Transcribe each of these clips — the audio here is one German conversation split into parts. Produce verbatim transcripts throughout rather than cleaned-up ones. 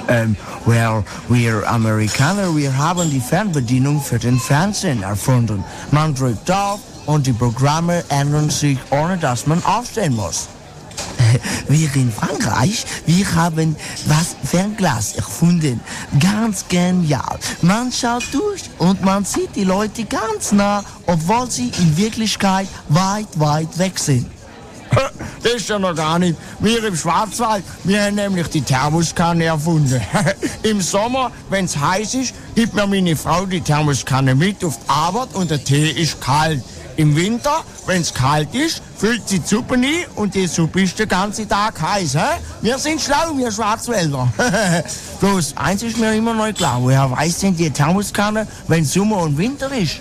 Ähm, well, wir Amerikaner, wir haben die Fernbedienung für den Fernsehen erfunden. Man drückt auf und die Programme ändern sich, ohne dass man aufstehen muss. Wir in Frankreich, wir haben das Fernglas erfunden. Ganz genial. Man schaut durch und man sieht die Leute ganz nah, obwohl sie in Wirklichkeit weit, weit weg sind. Das ist ja noch gar nicht. Wir im Schwarzwald, wir haben nämlich die Thermoskanne erfunden. Im Sommer, wenn es heiß ist, gibt mir meine Frau die Thermoskanne mit auf die Arbeit und der Tee ist kalt. Im Winter, wenn es kalt ist, füllt sie die Suppe ein und die Suppe ist den ganzen Tag heiß. He? Wir sind schlau, wir Schwarzwälder. Bloß eins ist mir immer noch klar. Woher weiß denn die Thermoskanne, wenn Sommer und Winter ist?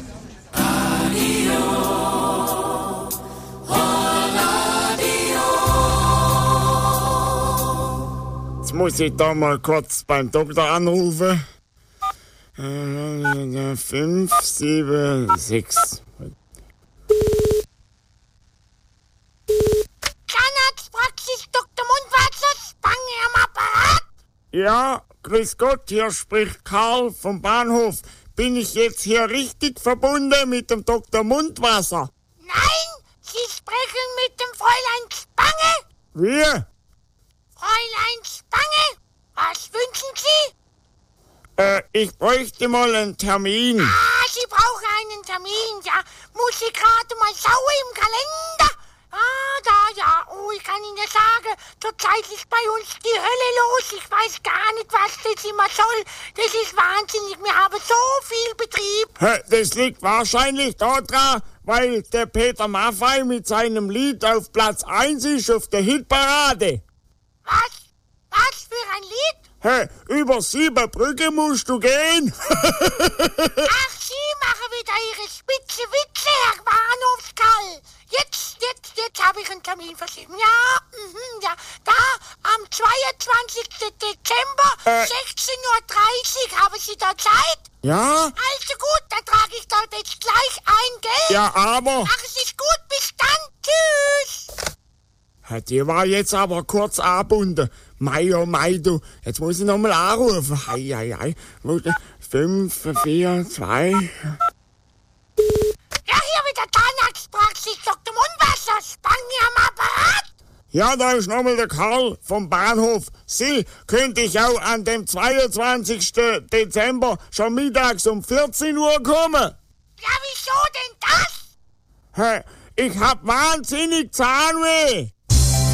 Jetzt muss ich da mal kurz beim Doktor anrufen. Fünf, sieben, sechs. Zahnarztpraxis Doktor Mundwasser, Spange am Apparat. Ja, grüß Gott, hier spricht Karl vom Bahnhof. Bin ich jetzt hier richtig verbunden mit dem Doktor Mundwasser? Nein, Sie sprechen mit dem Fräulein Spange. Wie? Fräulein Spange, was wünschen Sie? Äh, ich bräuchte mal einen Termin. Ah, Sie brauchen einen Termin, ja. Muss ich gerade mal schauen im Kalender? Ah, da, ja. Oh, ich kann Ihnen sagen, zurzeit ist bei uns die Hölle los. Ich weiß gar nicht, was das immer soll. Das ist wahnsinnig. Wir haben so viel Betrieb. Das liegt wahrscheinlich daran, weil der Peter Maffay mit seinem Lied auf Platz eins ist auf der Hitparade. Was? Was für ein Lied? Hey, über sieben Brücken musst du gehen. Ach, Sie machen wieder Ihre spitze Witze, Herr Bahnhofskarl. Jetzt, jetzt, jetzt habe ich einen Termin verschieben. Ja, mhm, ja. Da, am zweiundzwanzigsten Dezember, äh. sechzehn Uhr dreißig, haben Sie da Zeit? Ja? Also gut, dann trage ich dort jetzt gleich ein, gell? Ja, aber... Ach, es ist gut, bis dann. Tschüss. Die war jetzt aber kurz angebunden. Mei, oh Mei, du. Jetzt muss ich nochmal anrufen. Hei, hei, hei. Fünf, vier, zwei. Ja, hier mit der Zahnarztpraxis Doktor Mundwasser. Spange am Apparat. Ja, da ist nochmal der Karl vom Bahnhof. Sie, könnte ich auch an dem zweiundzwanzigsten Dezember schon mittags um vierzehn Uhr kommen? Ja, wieso denn das? Hä, ich hab wahnsinnig Zahnweh.